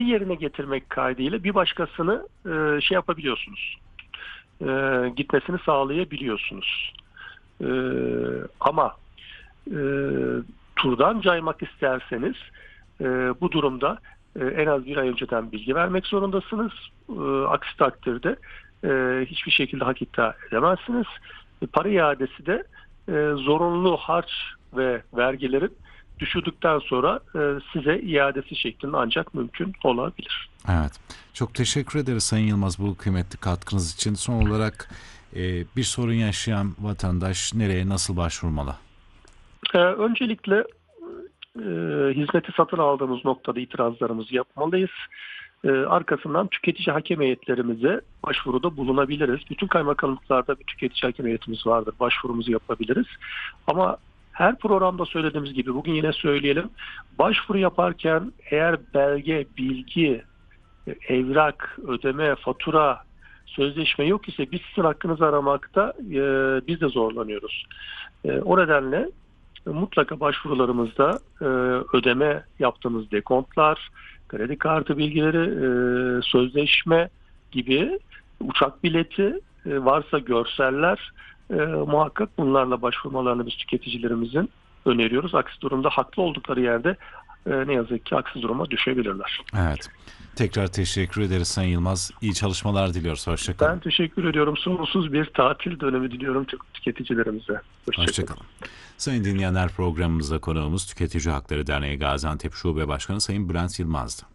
yerine getirmek kaydıyla bir başkasını şey yapabiliyorsunuz. Gitmesini sağlayabiliyorsunuz. Ama e, turdan caymak isterseniz bu durumda en az bir ay önceden bilgi vermek zorundasınız. Aksi takdirde hiçbir şekilde hak iddia edemezsiniz. Para iadesi de zorunlu harç ve vergilerin düşürdükten sonra size iadesi şeklinde ancak mümkün olabilir. Evet. Çok teşekkür ederiz Sayın Yılmaz bu kıymetli katkınız için. Son olarak bir sorun yaşayan vatandaş nereye, nasıl başvurmalı? Öncelikle hizmeti satın aldığımız noktada itirazlarımızı yapmalıyız. Arkasından tüketici hakem heyetlerimize başvuruda bulunabiliriz. Bütün kaymakamlıklarda bir tüketici hakem heyetimiz vardır. Başvurumuzu yapabiliriz. Ama her programda söylediğimiz gibi bugün yine söyleyelim. Başvuru yaparken eğer belge, bilgi, evrak, ödeme, fatura, sözleşme yok ise biz sizin hakkınızı aramakta biz de zorlanıyoruz. O nedenle mutlaka başvurularımızda ödeme yaptığımız dekontlar, kredi kartı bilgileri, sözleşme gibi uçak bileti, varsa görseller, muhakkak bunlarla başvurmalarını biz tüketicilerimizin öneriyoruz. Aksi durumda haklı oldukları yerde ne yazık ki haksız duruma düşebilirler. Evet. Tekrar teşekkür ederiz Sayın Yılmaz. İyi çalışmalar diliyoruz. Hoşçakalın. Ben teşekkür ediyorum. Sonsuz bir tatil dönemi diliyorum tüketicilerimize. Hoşçakalın. Sayın dinleyenler, programımızda konuğumuz Tüketici Hakları Derneği Gaziantep Şube Başkanı Sayın Bülent Yılmaz'dı.